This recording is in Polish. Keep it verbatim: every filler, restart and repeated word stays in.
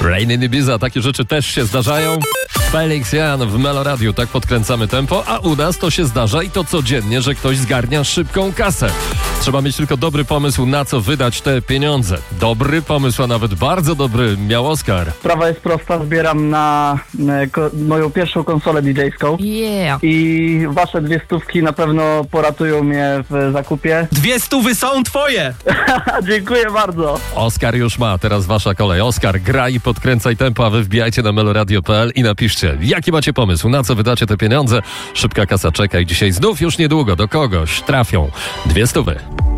Rain in Ibiza, takie rzeczy też się zdarzają. Felix Jan w Meloradiu, tak podkręcamy tempo, a u nas to się zdarza i to codziennie, że ktoś zgarnia szybką kasę. Trzeba mieć tylko dobry pomysł, na co wydać te pieniądze. Dobry pomysł, a nawet bardzo dobry miał Oskar. Sprawa jest prosta, zbieram na e, ko- moją pierwszą konsolę didżejską. Yeah. I wasze dwie stówki na pewno poratują mnie w zakupie. Dwie stówy są twoje! Dziękuję bardzo. Oskar już ma, teraz wasza kolej. Oskar, graj i podkręcaj tempo, a wy wbijajcie na meloradio kropka p l i napiszcie, jaki macie pomysł, na co wydacie te pieniądze. Szybka kasa czeka i dzisiaj znów już niedługo do kogoś trafią dwie stówy.